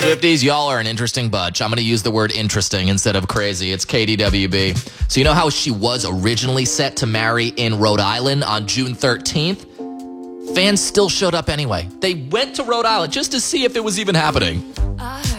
Swifties, y'all are an interesting bunch. I'm going to use the word interesting instead of crazy. It's KDWB. So you know how she was originally set to marry in Rhode Island on June 13th? Fans still showed up anyway. They went to Rhode Island just to see if it was even happening.